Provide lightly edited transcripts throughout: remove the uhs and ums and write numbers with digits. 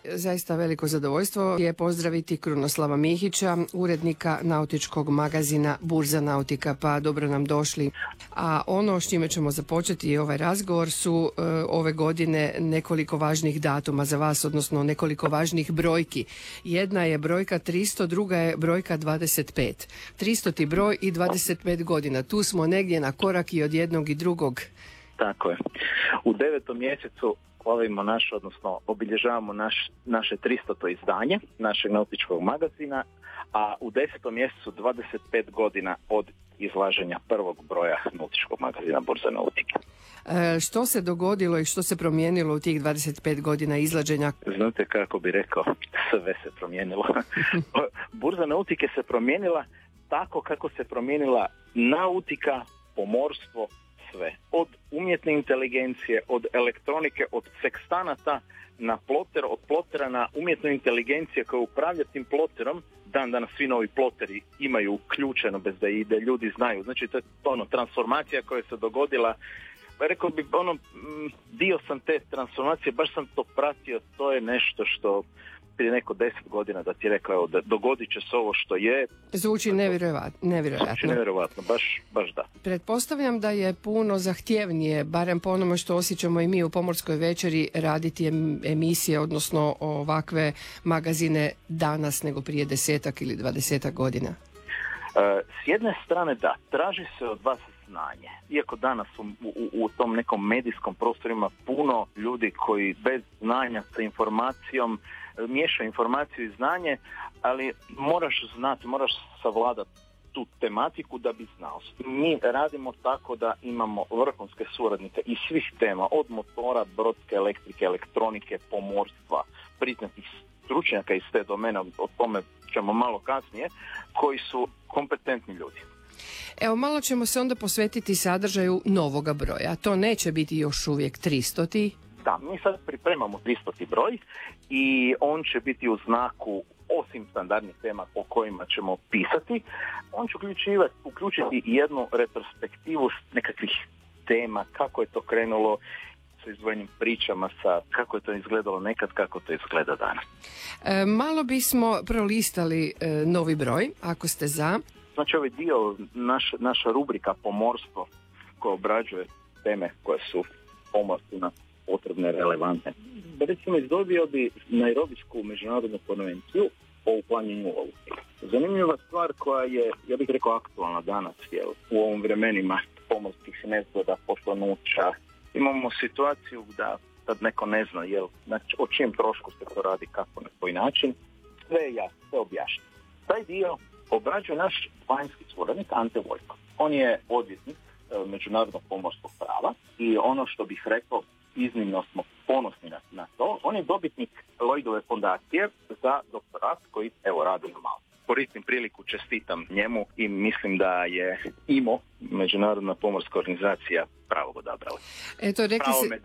zaista veliko zadovoljstvo je pozdraviti Krunoslava Mihića, urednika nautičkog magazina Burza nautika, pa dobro nam došli. A ono s čime ćemo započeti ovaj razgovor su ove godine nekoliko važnih datuma za vas, odnosno nekoliko važnih brojki. Jedna je brojka 300, druga je brojka 25. 300. broj i 25 godina. Tu smo negdje na korak i od jednog i drugog. Tako je. U 9. mjesecu obilježavamo naše 300. izdanje našeg nautičkog magazina, a u 10. mjesecu 25 godina od izlaženja prvog broja nautičkog magazina Burza nautike. Što se dogodilo i što se promijenilo u tih 25 godina izlaženja? Znate kako bi rekao, sve se promijenilo. Burza nautike se promijenila tako kako se promijenila nautika, pomorstvo, sve. Od umjetne inteligencije, od elektronike, od sekstanata na ploter, od plotera na umjetnu inteligenciju koja upravlja tim ploterom. Danas svi novi ploteri imaju uključeno bez da ide, ljudi znaju. Znači to je transformacija koja se dogodila. Rekao bih, dio sam te transformacije, baš sam to pratio, to je nešto što prije neko 10 godina da ti rekao da dogodit će se ovo što je. Zvuči nevjerojatno. Zvuči nevjerojatno, baš da. Pretpostavljam da je puno zahtjevnije, barem po onome što osjećamo i mi u Pomorskoj večeri, raditi emisije, odnosno ovakve magazine danas nego prije 10 ili 20 godina. S jedne strane da, traži se od vas znanje. Iako danas u tom nekom medijskom prostoru ima puno ljudi koji bez znanja sa informacijom miješaju informaciju i znanje, ali moraš znati, moraš savladati tu tematiku da bi znao. Mi radimo tako da imamo vrhunske suradnike iz svih tema, od motora, brodske elektrike, elektronike, pomorstva, priznatih stručnjaka iz te domene, o tome ćemo malo kasnije, koji su kompetentni ljudi. Evo, malo ćemo se onda posvetiti sadržaju novoga broja. To neće biti još uvijek 300. Da, mi sad pripremamo 300. broj i on će biti u znaku, osim standardnih tema po kojima ćemo pisati, on će uključiti jednu retrospektivu nekakvih tema, kako je to krenulo sa izdvojenim pričama, sa kako je to izgledalo nekad, kako to izgleda danas. Malo bismo prolistali novi broj, ako ste za. Znači ovaj dio, naša rubrika pomorstvo koja obrađuje teme koje su pomorstvima potrebne, relevantne. Recimo izdobio bi Nairobijsku međunarodnu konvenciju o uklanjanju lovu. Zanimljiva stvar koja je, ja bih rekao, aktualna danas, u ovim vremenima pomorskih nezgoda, poslanuća. Imamo situaciju da sad neko ne zna znači, o čijem trošku se to radi, kako, na koji način. Sve je jasno, sve objašnjeno. Taj dio obrađuje naš vanjski suradnik Ante Vojko. On je odvjetnik međunarodnog pomorskog prava i ono što bih rekao, iznimno smo ponosni na to. On je dobitnik Lloydove fondacije za doktorat koji radi na Malti. Koristim priliku, čestitam njemu i mislim da je IMO, Međunarodna pomorska organizacija, pravog odabrala. Pravo me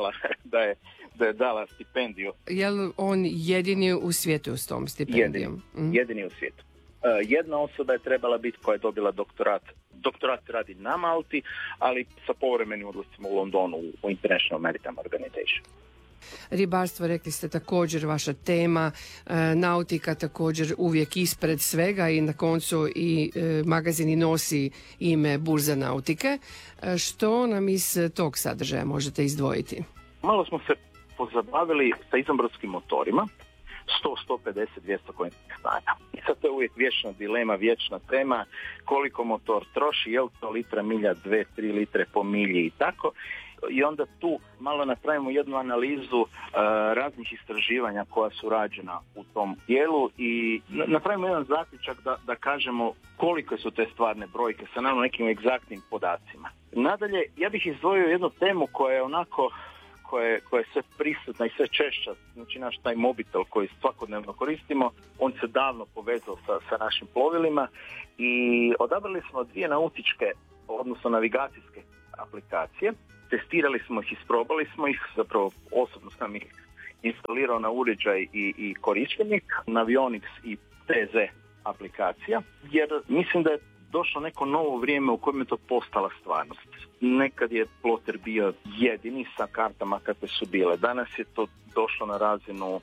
da je dala stipendiju. Je li on jedini u svijetu s tom stipendijom? Jedini u svijetu. Jedna osoba je trebala biti koja je dobila doktorat. Doktorat radi na Malti, ali sa povremenim odlascima u Londonu u International Maritime Organization. Ribarstvo, rekli ste, također vaša tema, nautika također uvijek ispred svega i na koncu i magazin nosi ime Burza nautike. Što nam iz tog sadržaja možete izdvojiti? Malo smo se pozabavili sa izvanbrodskim motorima, 100, 150, 200 konjskih snaga. I sad to je uvijek vječna dilema, vječna tema, koliko motor troši, je li to litra milja, 2-3 litre po milji i tako. I onda tu malo napravimo jednu analizu raznih istraživanja koja su rađena u tom dijelu i napravimo jedan zaključak da kažemo koliko su te stvarne brojke sa naravno nekim egzaktnim podacima. Nadalje, ja bih izdvojio jednu temu koja je onako koja je sve prisutna i sve češća, znači naš taj mobitel koji svakodnevno koristimo, on se davno povezao sa našim plovilima i odabrali smo 2 nautičke, odnosno navigacijske aplikacije. Testirali smo ih, isprobali smo ih, zapravo osobno sam ih instalirao na uređaj i korištenik, Navionics i TZ aplikacija, jer mislim da je došlo neko novo vrijeme u kojem je to postala stvarnost. Nekad je ploter bio jedini sa kartama kakve su bile. Danas je to došlo na razinu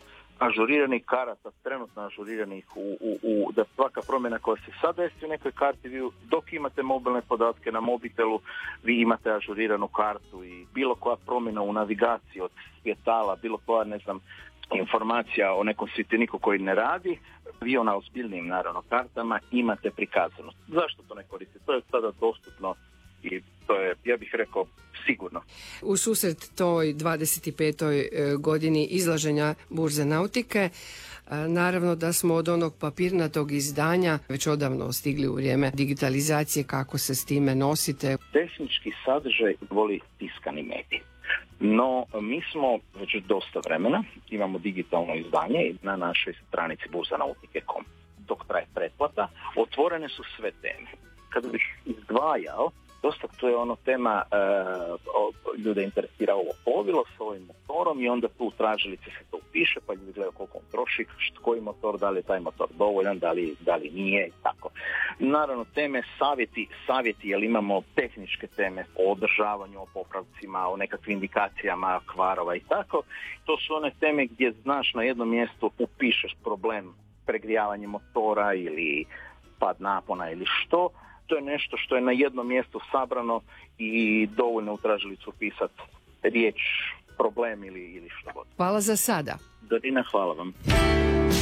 ažuriranih karata, trenutno ažuriranih da svaka promjena koja se sad desi u nekoj karti, vi dok imate mobilne podatke na mobitelu, vi imate ažuriranu kartu i bilo koja promjena u navigaciji od svjetala, bilo koja, ne znam, informacija o nekom svjeteniku koji ne radi, vi na ozbiljnim, naravno, kartama imate prikazano. Zašto to ne koriste? To je sada dostupno i to je, ja bih rekao, sigurno. U susret toj 25. godini izlaženja Burze nautike, naravno da smo od onog papirnatog izdanja već odavno stigli u vrijeme digitalizacije. Kako se s time nosite? Tehnički sadržaj voli tiskani medij. No, mi smo već dosta vremena, imamo digitalno izdanje na našoj stranici burzanautike.com. Dok traje pretplata, otvorene su sve teme. Kada bih izdvajao, dosta to je ono tema, ljude interesira ovo plovilo s ovim motorom i onda tu u tražilici se to upiše, pa ljudi gledaju koliko on troši, koji motor, da li je taj motor dovoljan, da li nije i tako. Naravno, teme, savjeti, jer imamo tehničke teme o održavanju, o popravcima, o nekakvim indikacijama kvarova i tako. To su one teme gdje znaš na jednom mjestu upišeš problem pregrijavanja motora ili pad napona ili što. To je nešto što je na jednom mjestu sabrano i dovoljno u tražilicu upisati riječ problem ili što god. Hvala za sada. Darina, hvala vam.